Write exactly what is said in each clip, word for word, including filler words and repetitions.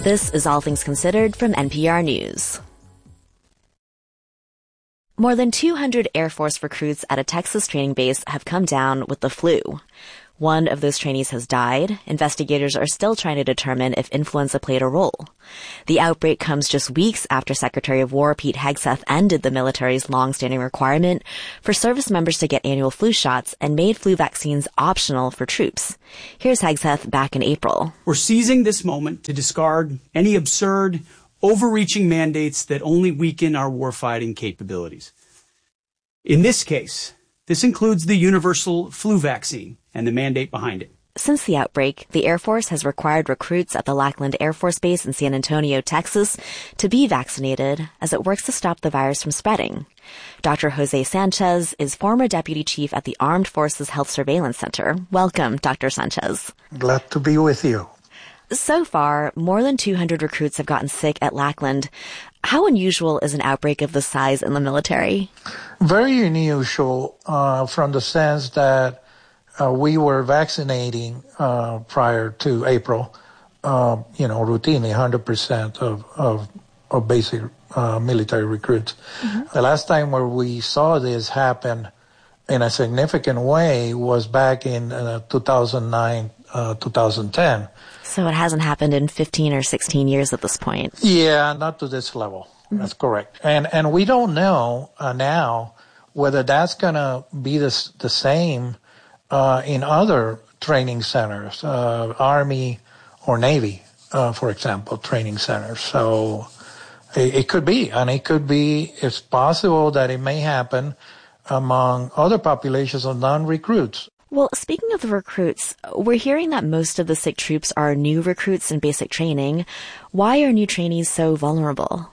This is All Things Considered from N P R News. More than two hundred Air Force recruits at a Texas training base have come down with the flu. One of those trainees has died. Investigators are still trying to determine if influenza played a role. The outbreak comes just weeks after Secretary of War Pete Hegseth ended the military's long-standing requirement for service members to get annual flu shots and made flu vaccines optional for troops. Here's Hegseth back in April. We're seizing this moment to discard any absurd, overreaching mandates that only weaken our warfighting capabilities. In this case, this includes the universal flu vaccine and the mandate behind it. Since the outbreak, the Air Force has required recruits at the Lackland Air Force Base in San Antonio, Texas, to be vaccinated as it works to stop the virus from spreading. Doctor Jose Sanchez is former deputy chief at the Armed Forces Health Surveillance Center. Welcome, Doctor Sanchez. Glad to be with you. So far, more than two hundred recruits have gotten sick at Lackland. How unusual is an outbreak of this size in the military? Very unusual uh, from the sense that uh, we were vaccinating uh, prior to April, uh, you know, routinely one hundred percent of, of, of basic uh, military recruits. Mm-hmm. The last time where we saw this happen in a significant way was back in uh, two thousand nine, uh, two thousand ten. So it hasn't happened in fifteen or sixteen years at this point. Yeah, not to this level. Mm-hmm. That's correct. And and we don't know uh, now whether that's going to be the, the same uh, in other training centers, uh, Army or Navy, uh, for example, training centers. So it, it could be, and it could be, it's possible that it may happen among other populations of non-recruits. Well, speaking of the recruits, we're hearing that most of the sick troops are new recruits in basic training. Why are new trainees so vulnerable?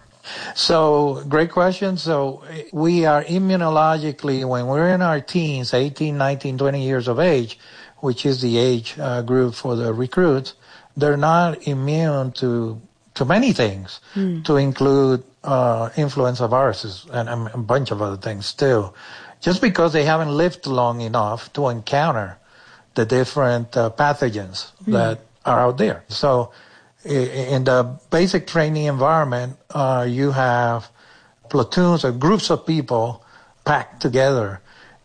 So, great question. So, we are immunologically, when we're in our teens, eighteen, nineteen, twenty years of age, which is the age uh, group for the recruits, they're not immune to to many things, mm. to include uh, influenza viruses and, and a bunch of other things too. Just because they haven't lived long enough to encounter the different uh, pathogens mm. that are out there. So in the basic training environment, uh, you have platoons or groups of people packed together,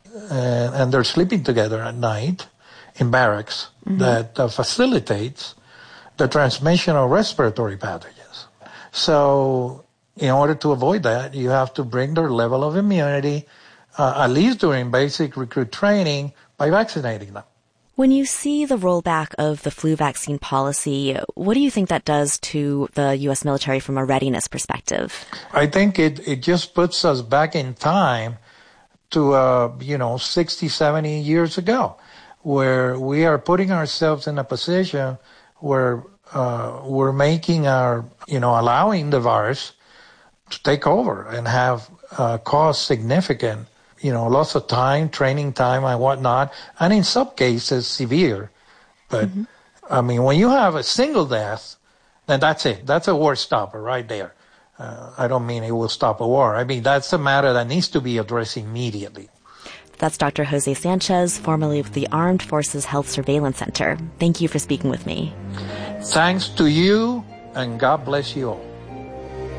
and, and they're sleeping together at night in barracks mm-hmm. that uh, facilitates the transmission of respiratory pathogens. So in order to avoid that, you have to bring their level of immunity Uh, at least during basic recruit training, by vaccinating them. When you see the rollback of the flu vaccine policy, what do you think that does to the U S military from a readiness perspective? I think it, it just puts us back in time to, uh, you know, sixty, seventy years ago, where we are putting ourselves in a position where uh, we're making our, you know, allowing the virus to take over and have uh, cause significant you know, lots of time, training time and whatnot, and in some cases severe. But, mm-hmm. I mean, when you have a single death, then that's it. That's a war stopper right there. Uh, I don't mean it will stop a war. I mean, that's a matter that needs to be addressed immediately. That's Doctor Jose Sanchez, formerly of the Armed Forces Health Surveillance Center. Thank you for speaking with me. Thanks to you, and God bless you all.